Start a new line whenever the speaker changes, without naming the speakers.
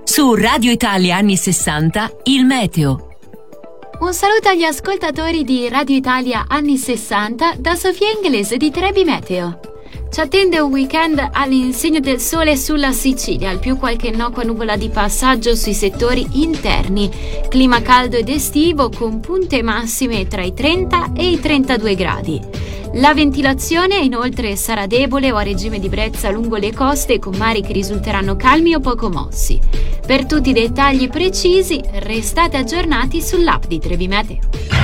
Su Radio Italia anni 60, il meteo.
Un saluto agli ascoltatori di Radio Italia anni 60 da Sofia Inglese di Trebi Meteo. Ci attende un weekend all'insegna del sole sulla Sicilia, al più qualche innocua nuvola di passaggio sui settori interni. Clima caldo ed estivo con punte massime tra i 30 e i 32 gradi. La ventilazione inoltre sarà debole o a regime di brezza lungo le coste con mari che risulteranno calmi o poco mossi. Per tutti i dettagli precisi restate aggiornati sull'app di Trebi Meteo.